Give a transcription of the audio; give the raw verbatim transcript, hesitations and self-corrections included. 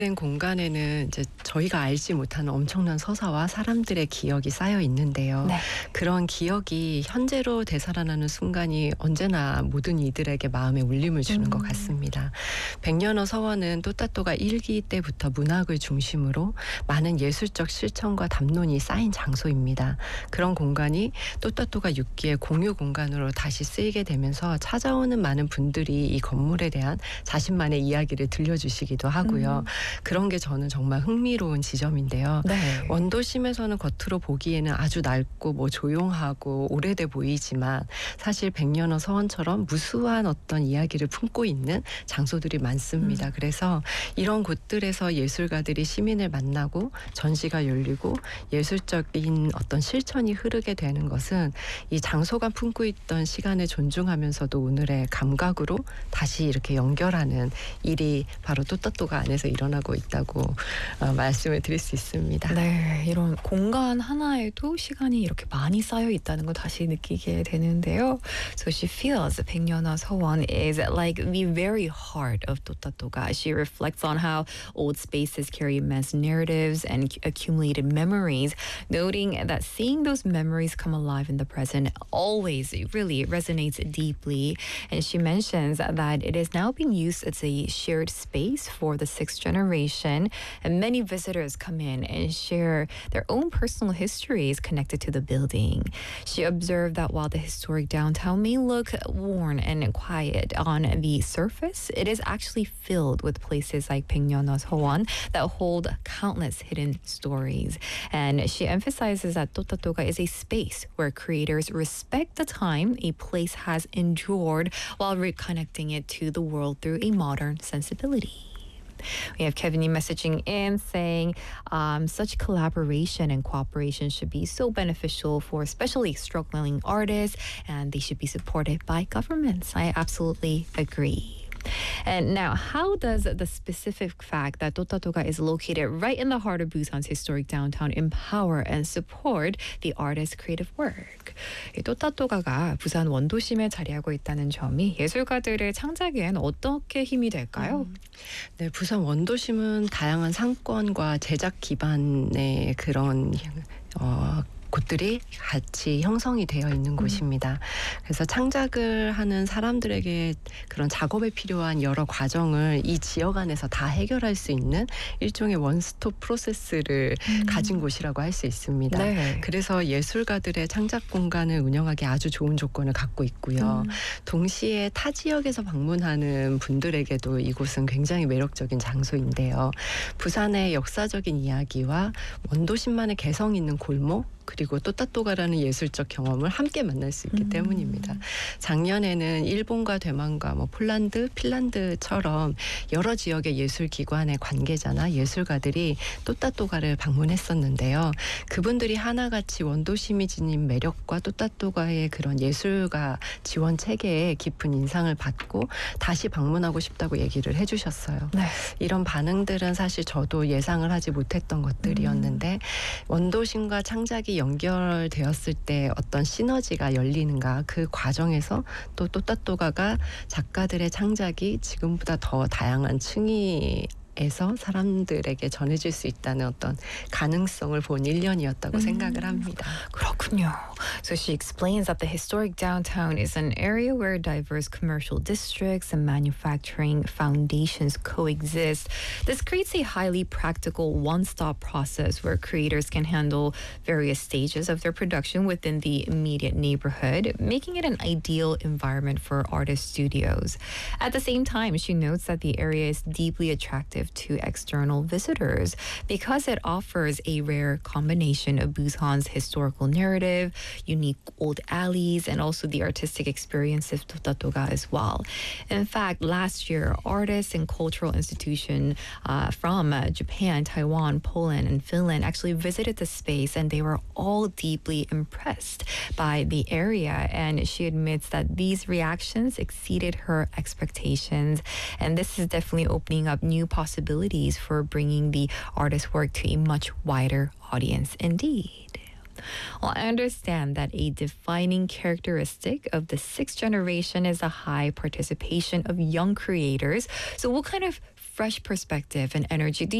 된 공간에는 이제 저희가 알지 못하는 엄청난 서사와 사람들의 기억이 쌓여 있는데요. 네. 그런 기억이 현재로 되살아나는 순간이 언제나 모든 이들에게 마음에 울림을 주는 음. 것 같습니다. 백년호 서원은 또따또가 일기 때부터 문학을 중심으로 많은 예술적 실천과 담론이 쌓인 장소입니다. 그런 공간이 또따또가 육 기의 공유 공간으로 다시 쓰이게 되면서 찾아오는 많은 분들이 이 건물에 대한 자신만의 이야기를 들려주시기도 하고요. 음. 그런 게 저는 정말 흥미로운 지점인데요. 네. 원도심에서는 겉으로 보기에는 아주 낡고 뭐 조용하고 오래돼 보이지만 사실 백년호 서원처럼 무수한 어떤 이야기를 품고 있는 장소들이 많습니다. 음. 그래서 이런 곳들에서 예술가들이 시민을 만나고 전시가 열리고 예술적인 어떤 실천이 흐르게 되는 것은 이 장소가 품고 있던 시간을 존중하면서도 오늘의 감각으로 다시 이렇게 연결하는 일이 바로 또따또가 안에서 일어나고 있다고 어, 말씀을 드릴 수 있습니다. 네, 이런 공간 하나에도 시간이 이렇게 많이 쌓여 있다는 걸 다시 느끼게 되는데요. So she feels 백년호 서원 is like the very heart of 또따또가. She reflects on how old spaces carry immense narratives and accumulated memories, noting that seeing those memories come alive in the present always really resonates deeply. And she mentions that it is now being used as a shared space for the sixth generation. And many visitors come in and share their own personal histories connected to the building. She observed that while the historic downtown may look worn and quiet on the surface, it is actually filled with places like 백년호 서원 that hold countless hidden stories. And she emphasizes that 또따또가 is a space where creators respect the time a place has endured while reconnecting it to the world through a modern sensibility. We have Kevin messaging in saying um, such collaboration and cooperation should be so beneficial for especially struggling artists, and they should be supported by governments. I absolutely agree. And now, how does the specific fact that 또따또가 is located right in the heart of Busan's historic downtown empower and support the artist's creative work? 이 또따또가가 부산 원도심에 자리하고 있다는 점이 예술가들의 창작에는 어떻게 힘이 될까요? 음, 네, 부산 원도심은 다양한 상권과 제작 기반의 그런 어, 곳들이 같이 형성이 되어 있는 곳입니다. 그래서 창작을 하는 사람들에게 그런 작업에 필요한 여러 과정을 이 지역 안에서 다 해결할 수 있는 일종의 원스톱 프로세스를 음. 가진 곳이라고 할 수 있습니다. 네. 그래서 예술가들의 창작 공간을 운영하기 아주 좋은 조건을 갖고 있고요. 음. 동시에 타 지역에서 방문하는 분들에게도 이곳은 굉장히 매력적인 장소인데요. 부산의 역사적인 이야기와 원도심만의 개성 있는 골목, 그리고 또따또가라는 예술적 경험을 함께 만날 수 있기 음. 때문입니다. 작년에는 일본과 대만과 뭐 폴란드, 핀란드처럼 여러 지역의 예술기관의 관계자나 예술가들이 또따또가를 방문했었는데요. 그분들이 하나같이 원도심이 지닌 매력과 또따또가의 그런 예술가 지원 체계에 깊은 인상을 받고 다시 방문하고 싶다고 얘기를 해주셨어요. 네. 이런 반응들은 사실 저도 예상을 하지 못했던 것들이었는데 음. 원도심과 창작이 연결되었을 때 어떤 시너지가 열리는가, 그 과정에서 또 또따또가가 작가들의 창작이 지금보다 더 다양한 층위 에서 사람들에게 전해질 수 있다는 어떤 가능성을 본 일 년이었다고 음. 생각을 합니다. 그렇군요. So she explains that the historic downtown is an area where diverse commercial districts and manufacturing foundations coexist. This creates a highly practical one-stop process where creators can handle various stages of their production within the immediate neighborhood, making it an ideal environment for artist studios. At the same time, she notes that the area is deeply attractive to external visitors because it offers a rare combination of Busan's historical narrative, unique old alleys, and also the artistic experience of 또따또가 as well. In fact, last year, artists and cultural institutions uh, from uh, Japan, Taiwan, Poland, and Finland actually visited the space, and they were all deeply impressed by the area. And she admits that these reactions exceeded her expectations, and this is definitely opening up new possibilities possibilities for bringing the artist's work to a much wider audience indeed. Well, I understand that a defining characteristic of the sixth generation is the high participation of young creators. So what kind of fresh perspective and energy. Do